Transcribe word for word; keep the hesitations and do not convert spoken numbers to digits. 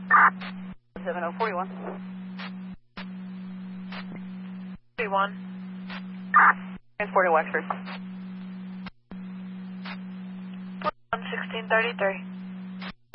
seven oh forty-one. forty-one. Transporting Wexford. one sixteen thirty-three.